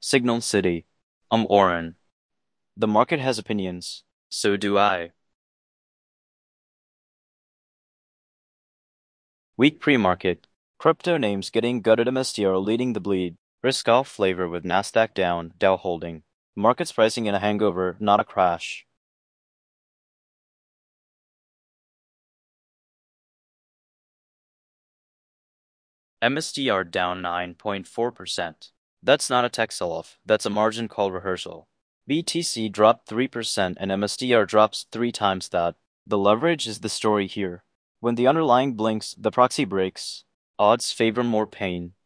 Signal City. I'm Oren. The market has opinions. So do I. Weak pre-market. Crypto names getting gutted. MSTR leading the bleed. Risk-off flavor with Nasdaq down. Dow holding. Market's pricing in a hangover, not a crash. MSTR down 9.4%. That's not a tech sell-off. That's a margin call rehearsal. BTC dropped 3% and MSTR drops 3 times that. The leverage is the story here. When the underlying blinks, the proxy breaks. Odds favor more pain.